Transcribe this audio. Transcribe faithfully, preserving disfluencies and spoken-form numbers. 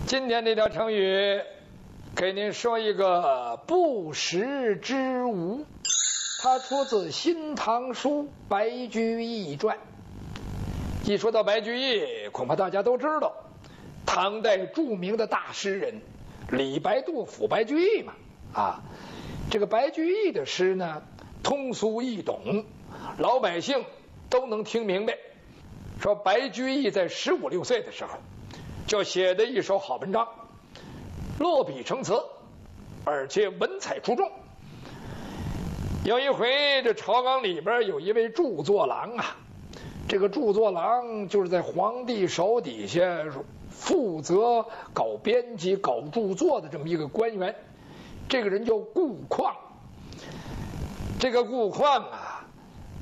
今天这条成语，给您说一个不时之无，它出自《新唐书·白居易传》。一说到白居易，恐怕大家都知道，唐代著名的大诗人李白、杜甫、白居易嘛。啊，这个白居易的诗呢，通俗易懂，老百姓都能听明白。说白居易在十五六岁的时候，就写的一首好文章，落笔成词，而且文采出众。有一回，这朝纲里边有一位著作郎啊，这个著作郎就是在皇帝手底下负责搞编辑、搞著作的这么一个官员。这个人叫顾况。这个顾况啊，